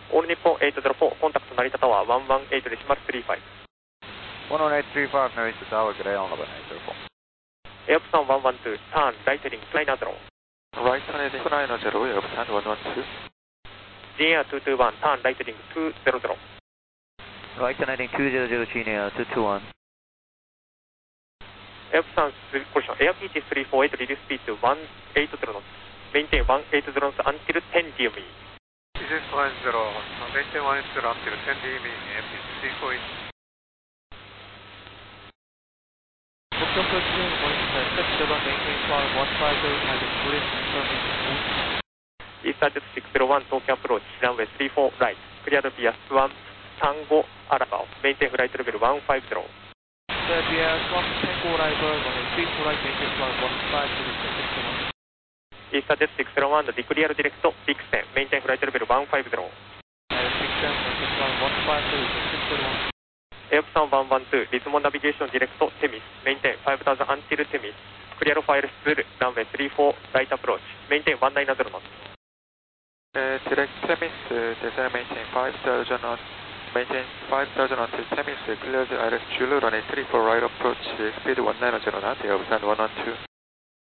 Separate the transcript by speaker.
Speaker 1: オール日本804、コンタクト成田タワー118デシマル35。
Speaker 2: 11835 Narita Tower, good day, on 11 804.
Speaker 1: エアプサン112、ターン、ライトリング、フライナーゼロ。
Speaker 3: Right heading 900, Airplan 112.
Speaker 1: GAR 221、ターン、ライトリング200。
Speaker 2: Right heading 200, China 221.
Speaker 1: エアプサンポジション、エアピーチ348、リリーススピード180ノッツ。メインテイン180ノッツ、アンティル10 DME。
Speaker 4: This is 10, maintain 180 until 10 DME, APC 348.
Speaker 5: Tokyo Approach 1, step 7, maintain climb 150, pilot British information.
Speaker 1: Eastern Jet 601、東京アプローチ、ランウェイ34ライト。クリアドビアス1、タンゴアラバオ、メインテインフライトレベル150。
Speaker 5: Serbia, from Tango River, 134 right, maintain climb 150,
Speaker 1: イースタージェット601のディクリアルディレクト、ビクセン、メインテインフライトレベル150。エアプサン112、リズモンナビゲーションディレクト、テミス、メインテイン5000アンティルテミス、クリアルファイルスツール、ランウェイ34ライトアプローチ、メインテイン190ノッツ。
Speaker 3: Direct Temis, desire maintain 5000 on, maintain 5000 until Temis, clear the ILS Julia, runway 34 right approach, speed 190 knot, Airplan 112.